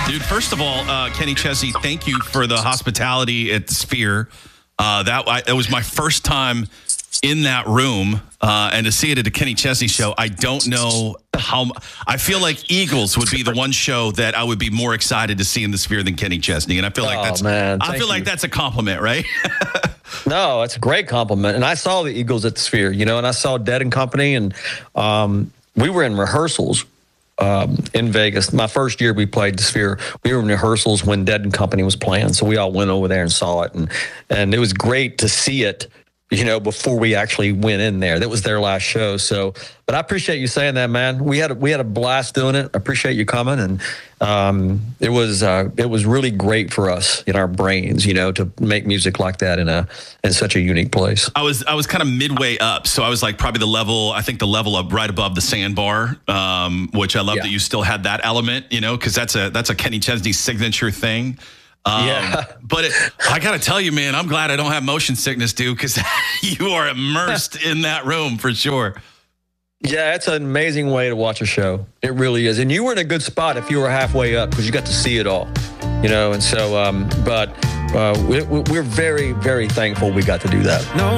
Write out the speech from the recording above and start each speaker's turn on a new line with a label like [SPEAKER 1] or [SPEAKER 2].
[SPEAKER 1] Dude, first of all, Kenny Chesney, thank you for the hospitality at the Sphere. That was my first time in that room, and to see it at a Kenny Chesney show, I don't know how. I feel like Eagles would be the one show that I would be more excited to see in the Sphere than Kenny Chesney, and I feel like that's a compliment, right?
[SPEAKER 2] No, it's a great compliment. And I saw the Eagles at the Sphere, and I saw Dead and Company, and we were in rehearsals in Vegas. My first year we played the Sphere, we were in rehearsals when Dead and Company was playing. So we all went over there and saw it, and it was great to see it, before we actually went in there. That was their last show. So, but I appreciate you saying that, man. We had a blast doing it. I appreciate you coming, and it was really great for us in our brains, to make music like that in such a unique place.
[SPEAKER 1] I was kind of midway up, so I was like probably the level up right above the sandbar, which I love that you still had that element, because that's a Kenny Chesney signature thing. But I got to tell you, man, I'm glad I don't have motion sickness, dude, because you are immersed in that room for sure.
[SPEAKER 2] Yeah, it's an amazing way to watch a show. It really is. And you were in a good spot if you were halfway up, because you got to see it all, and so, we're very, very thankful we got to do that. No.